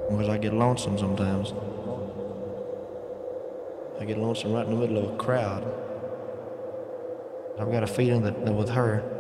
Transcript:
because I get lonesome sometimes. I get lonesome right in the middle of a crowd. I've got a feeling that with her,